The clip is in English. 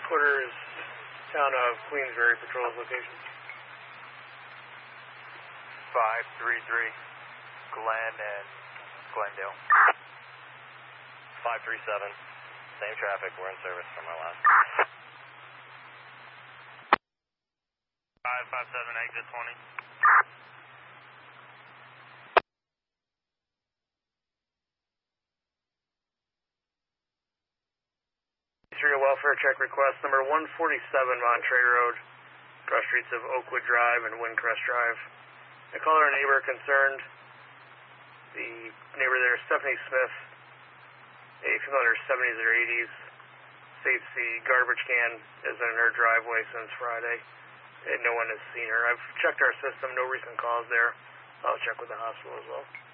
Quarters, town of Queensbury patrols location. 533, Glen and Glendale. 537, same traffic, we're in service from our last. 557, exit 20. Serial welfare check request number 147 Monterey Road, cross streets of Oakwood Drive and Windcrest Drive. I call our neighbor concerned. The neighbor there, Stephanie Smith, a female in her 70s or 80s, states the garbage can is in her driveway since Friday, and no one has seen her. I've checked our system, no recent calls there. I'll check with the hospital as well.